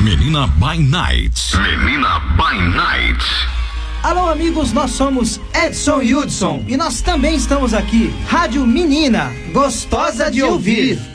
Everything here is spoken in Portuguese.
Menina by Night. Menina by Night. Alô, amigos, nós somos Edson e Hudson e nós também estamos aqui. Rádio Menina, gostosa de ouvir.